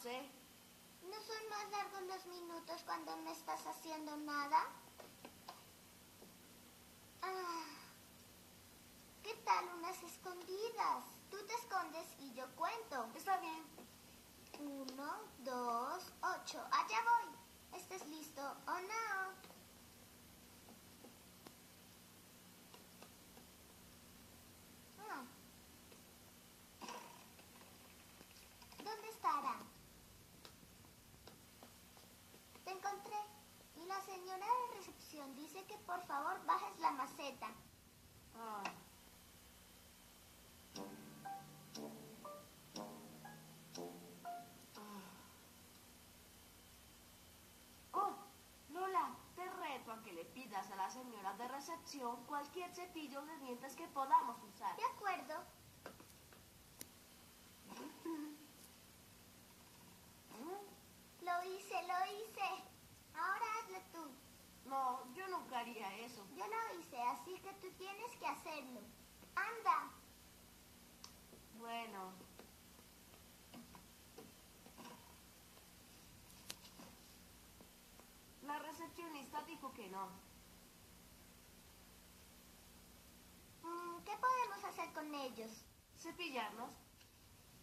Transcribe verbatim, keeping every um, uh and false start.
sé. ¿No son más largos los minutos cuando no estás haciendo nada? Ah, ¿qué tal unas escondidas? Tú te escondes y yo cuento. Está bien. Uno, dos, ocho. Allá voy. ¿Estés listo o no? Ah. ¿Dónde estará? Te encontré. Y la señora de recepción dice que por favor bajes la maceta. Ah. Oh, Lola, te reto a que le pidas a la señora de recepción cualquier cepillo de dientes que podamos usar. De acuerdo. Lo hice, lo hice. Ahora hazlo tú. No, yo nunca haría eso. Yo lo hice, así que tú tienes que hacerlo. ¡Anda! Bueno. La recepcionista dijo que no. Mm, ¿qué podemos hacer con ellos? Cepillarnos.